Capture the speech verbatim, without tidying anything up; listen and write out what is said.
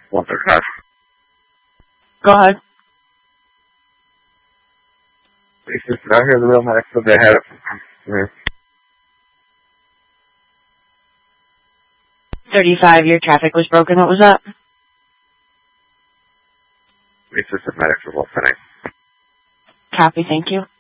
one thirty-five. Go ahead. It's just out here, the real max, so they had it. Yeah. thirty-five, your traffic was broken. What was that? It's just a medics are both tonight. Copy, thank you.